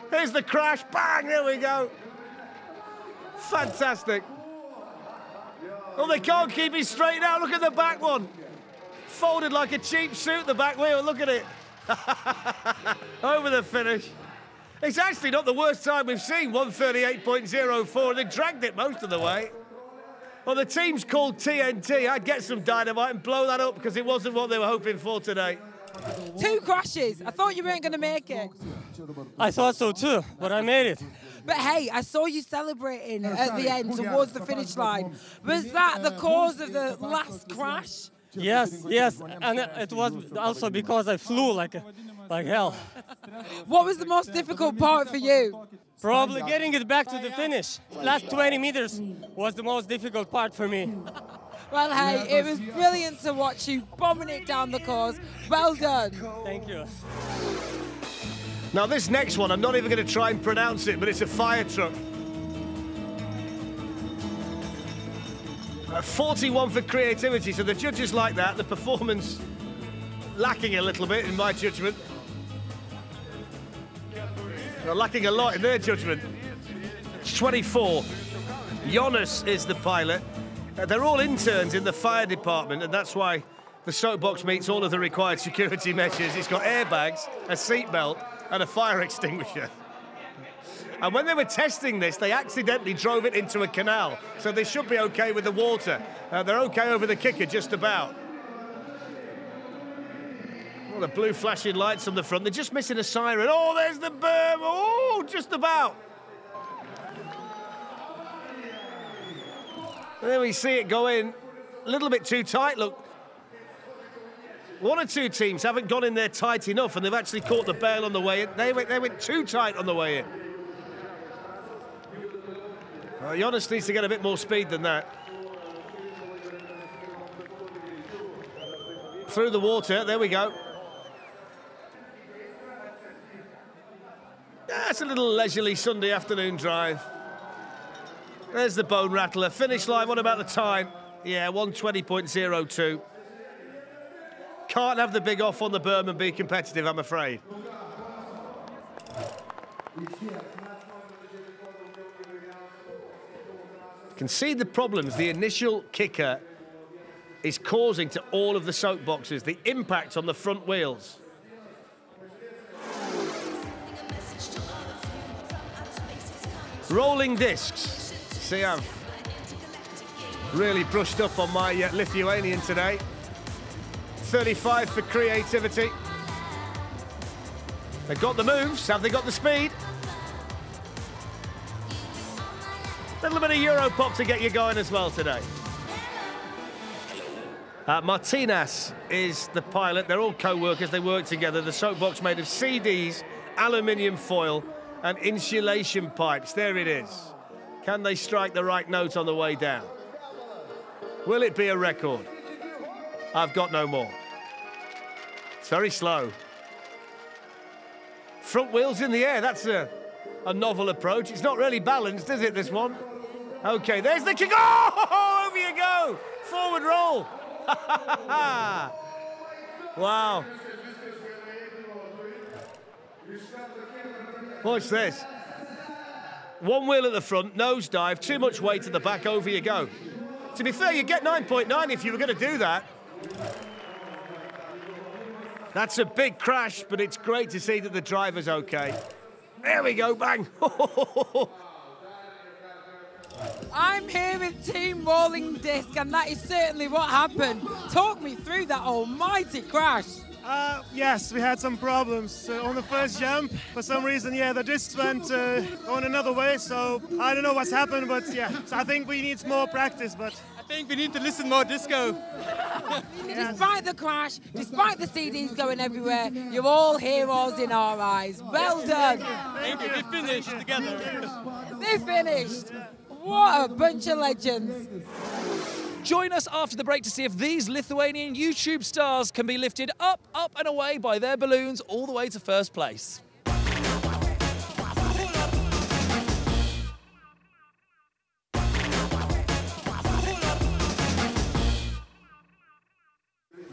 Here's the crash. Bang, there we go. Fantastic. Oh, they can't keep it straight now. Look at the back one. Folded like a cheap suit, the back wheel. Look at it. Over the finish. It's actually not the worst time we've seen, 138.04. They dragged it most of the way. Well, the team's called TNT. I'd get some dynamite and blow that up because it wasn't what they were hoping for today. 2 crashes. I thought you weren't going to make it. I thought so too, but I made it. But hey, I saw you celebrating at the end towards the finish line. Was that the cause of the last crash? Yes, and it was also because I flew like hell. What was the most difficult part for you? Probably getting it back to the finish. Last 20 meters was the most difficult part for me. Well, hey, it was brilliant to watch you bombing it down the course. Well done. Thank you. Now, this next one, I'm not even going to try and pronounce it, but it's a fire truck. 41 for creativity, so the judges like that. The performance lacking a little bit, in my judgment. They're lacking a lot in their judgment. It's 24. Jonas is the pilot. They're all interns in the fire department, and that's why the soapbox meets all of the required security measures. It's got airbags, a seatbelt, and a fire extinguisher. And when they were testing this, they accidentally drove it into a canal, so they should be okay with the water. They're okay over the kicker, just about. Oh, the blue flashing lights on the front. They're just missing a siren. Oh, there's the berm. Oh, just about. There we see it go in. A little bit too tight, look. 1 or 2 teams haven't gone in there tight enough, and they've actually caught the bail on the way in. They went too tight on the way in. Jonas needs to get a bit more speed than that. Through the water, there we go. That's a little leisurely Sunday afternoon drive. There's the bone rattler. Finish line, what about the time? Yeah, 1:20.02. Can't have the big off on the berm and be competitive, I'm afraid. Can see the problems the initial kicker is causing to all of the soapboxes, the impact on the front wheels. Rolling discs. See, I've really brushed up on my Lithuanian today. 35 for creativity. They've got the moves, have they got the speed? A little bit of Europop to get you going as well today. Martinez is the pilot. They're all co-workers, they work together. The soapbox made of CDs, aluminium foil, and insulation pipes. There it is. Can they strike the right note on the way down? Will it be a record? I've got no more. It's very slow. Front wheels in the air, that's a novel approach. It's not really balanced, is it, this one? Okay, there's the kick. Oh, over you go. Forward roll. Wow. Watch this. One wheel at the front, nosedive, too much weight at the back, over you go. To be fair, you get 9.9 if you were going to do that. That's a big crash, but it's great to see that the driver's okay. There we go, bang. I'm here with Team Rolling Disc, and that is certainly what happened. Talk me through that almighty crash. Yes, we had some problems on the first jump. For some reason, the discs went going another way, so I don't know what's happened, but so I think we need more practice, but... I think we need to listen more disco. Despite the crash, despite the CDs going everywhere, you're all heroes in our eyes. Well done. Thank you, we finished together. They finished. What a bunch of legends. Join us after the break to see if these Lithuanian YouTube stars can be lifted up, up and away by their balloons all the way to first place.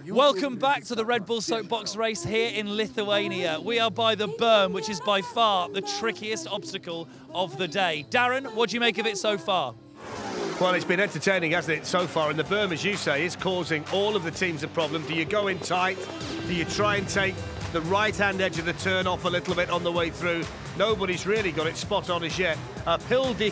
Welcome back to the Red Bull Soapbox race here in Lithuania. We are by the berm, which is by far the trickiest obstacle of the day. Darren, what do you make of it so far? Well, it's been entertaining, hasn't it, so far? And the berm, as you say, is causing all of the teams a problem. Do you go in tight? Do you try and take the right-hand edge of the turn off a little bit on the way through? Nobody's really got it spot on as yet. Pildi